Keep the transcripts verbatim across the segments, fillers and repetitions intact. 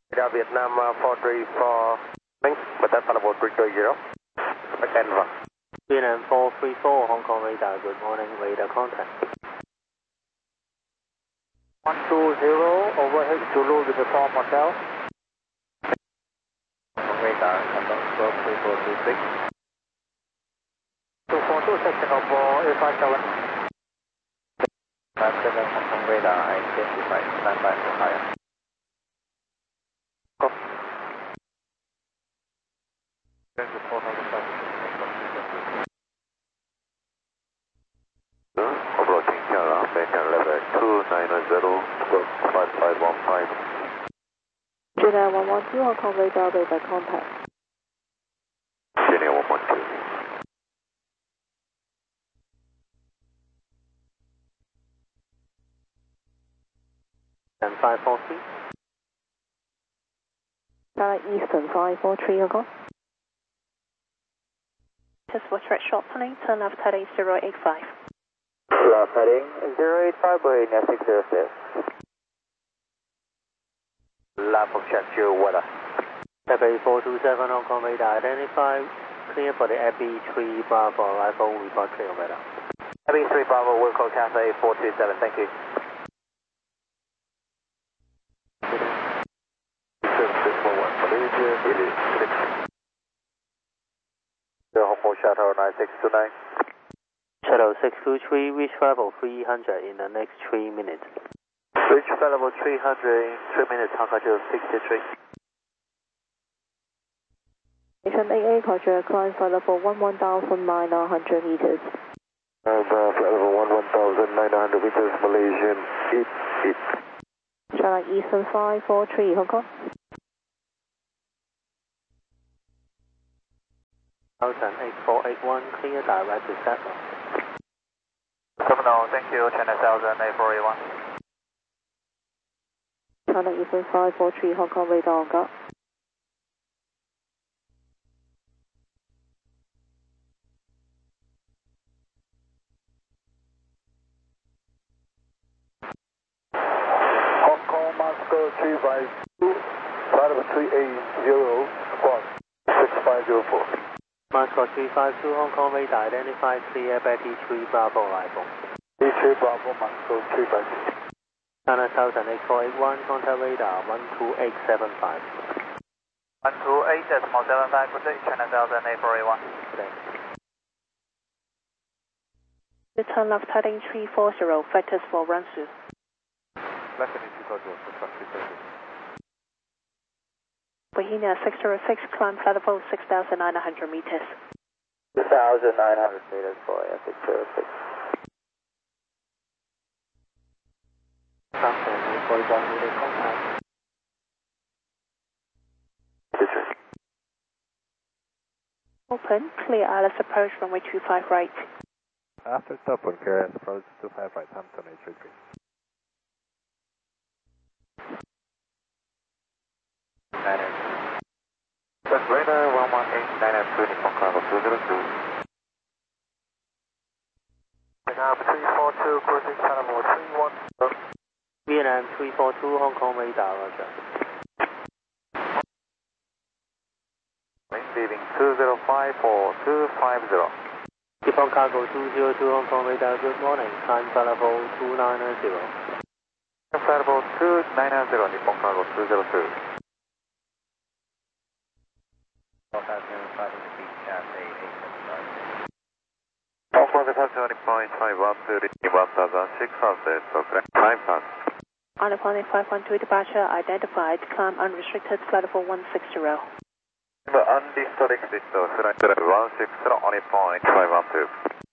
Radar Vietnam uh, four three four, but that's on about three three zero. Denver. Vietnam four three four, Hong Kong radar, good morning, radar contact. one two zero, overhead Zulu Uniform Hotel. Hong Kong radar, London twelve three four two six. two four two, section of eight five seven. five seven Hong Kong radar, I identify, stand by for higher. Go. Approaching Tiara, maintain level two nine zero, stroke five five one five. Julia one one two, Hong Kong radar, radar contact. Julia one one two. And five four three. China Eastern five four three, Hong Kong. Test for track short planning, turn left heading zero eight five. Left heading zero eight five, Boeing six zero six. Left of check your weather. F A four two seven, Hong Kong radar, identify, clear for the F B three Bravo, arrival, report clear weather. F B three Bravo, will call Cathay four two seven, thank you. It is six. The Hong Shuttle nine six two nine. Shuttle six two three, reach level three hundred in the next three minutes. Reach level three hundred in three minutes, Hong Kong sixty-three. Station A A, Roger, climb flight level one one thousand nine hundred meters. Uh, flight level one one thousand nine hundred meters, Malaysian eight eight. China Eastern five four three, Hong Kong. Thousand eight four eight one, clear direct to Seattle. Terminal, thank you, China Thousand eight four eight one. China Eastern five four three, Hong Kong radar on guard. Hong Kong Moscow three five two, flight level three eight zero, squawk six five zero four. Moscow three five two, Hong Kong radar, identify, clear, Betty three Bravo, arrival. B three Bravo, Moscow three five two. China Thousand eight four eight one, contact radar one two eight seven five. one two eight decimal seven five, good day, China Thousand eight four eight one. Return left heading three four zero, factors for Ransu. Left heading three four zero, for truck three four zero. Bohemia six zero six, climb flight level six thousand nine hundred meters. six thousand nine hundred meters for six zero six. Thousand eight four one, meter contact. Open, clear Alice approach runway two five right. After stop on clearance approach two five right, Hampton eight three three. West radar one one eight nine nine two, Nippon Cargo two zero two. Vietnam three four two, cruising channel three one zero. Vietnam three four two, Hong Kong radar, roger. Wind leaving two zero five four two five zero. Nippon Cargo two zero two, Hong Kong radar, good morning, climb flight level two nine zero. Flight level two nine zero, Nippon Cargo two zero two. Hong Kong departure point five one two, one thousand six hundred, so climb pass. On the planning five one two departure, identified, climb unrestricted, flight level one six zero. Unrestricted, so flight level one six zero, on point five one two.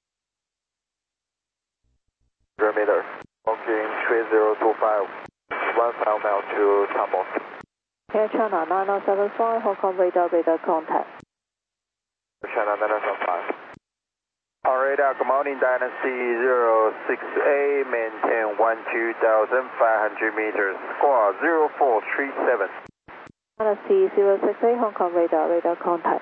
Perimeter, Booking three zero two five, one thousand mile to Tamil. Air China nine nine seven five, Hong Kong radar, radar contact. China nine nine seven five. Our radar, good morning, Dynasty zero six A, maintain one two thousand five hundred meters, squawk zero four three seven. Dynasty zero six A, Hong Kong radar, radar contact.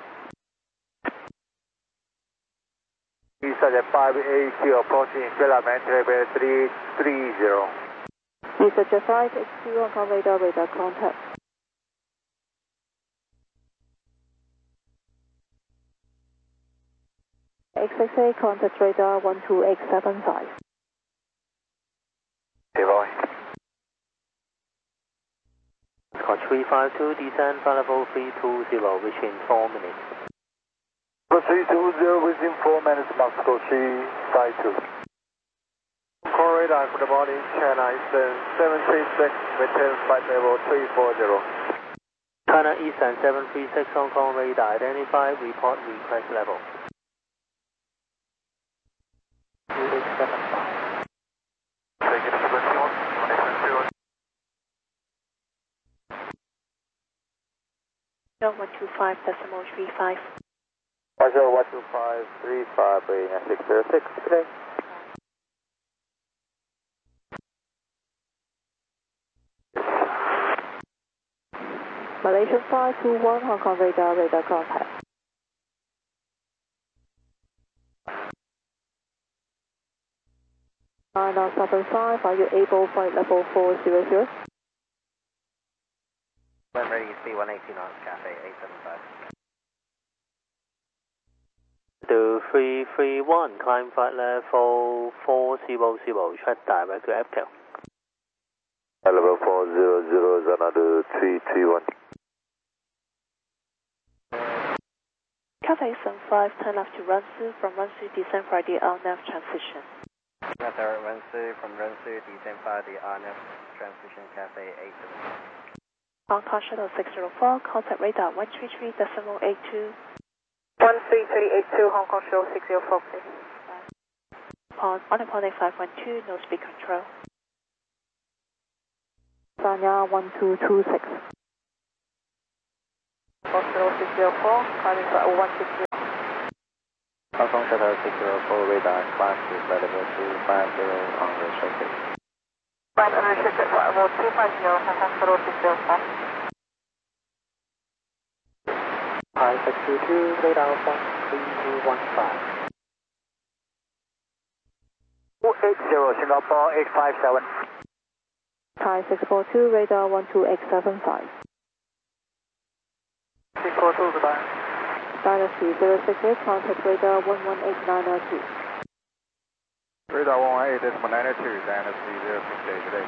Eastern five eight zero, approaching filament level three three zero. Eastern five eight two, Hong Kong radar, radar contact. X six eight, contact radar one two X seven five. Okay, boy. Squawk three five two, descend flight level three two zero within four minutes. three two zero within four minutes, Moscow three five two. Call radar, good morning, China Eastern seven three six, maintain flight level three four zero. China Eastern seven three six, Hong Kong radar, identify, report request level. two X seven five. Take it to twenty-one, twenty-one. one two five decimal three five. Roger, one two five three five, being at six zero six today. Malaysian five two one, Hong Kong radar, radar contact. nine nine seven five, are you able flight level four hundred? When ready, C one eighty knots, Cafe eight seven five. two three three one, climb flight level four hundred, check direct to F T L. Level four hundred, Xanadu three three one. Cafe seven five, turn left to Rensu, from Rensu descend for the R N F transition. Left direct Rensu, from Rensu descend for the R N F transition, Cafe eight seven five. Hong Kong Shuttle six zero four, contact radar one three three decimal eight two. one three three eight two, Hong Kong Shuttle six zero four, please. On, on the point five one two, no speed control. Sanya one two two six. Hong Kong Shuttle six zero four, climbing flight one six zero. Hong Kong Shuttle six zero four, radar class to flight level two five zero, unrestricted. Flight unrestricted, flight level two five zero, Hong Kong Shuttle six zero four. Thai six two two, radar one three two one five. two eight zero, Singapore eight five seven. Thai six four two, radar one two X seven five. six four two, goodbye. Dynasty zero six eight, contact radar one one eight nine two. Radar one one eight decimal nine two, Dynasty zero six eight today.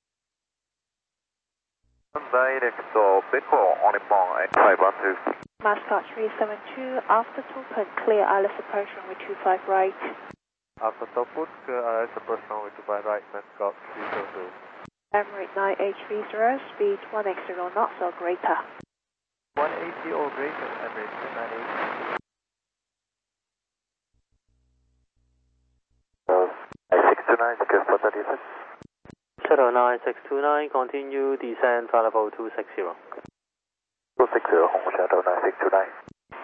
Direct Beko on the bond at five one two. Mascot three seven two, after Topen, clear I L S approach runway two five right. After Toput, clear I L S approach runway two five right, Mascot three zero two. Emirate nine eight three zero, speed one X zero knots or greater. one eighty or greater, Emirates nine eighty. six two nine, secure for thirty-six. Shuttle nine six two nine, continue descend flight level two six zero. two six zero, Hong Kong Shuttle nine six two nine.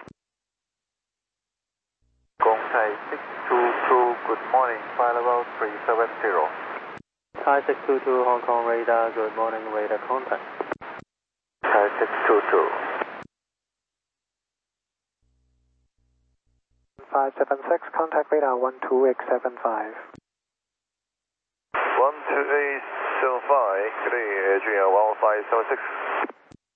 Gong Tai six two two, good morning, flight level three seven zero. Thai six two two, Hong Kong radar, good morning, radar contact. Thai six two two. five seven six, contact radar one two X seven five. one two eight seven five, clear, Adrian one five seven six.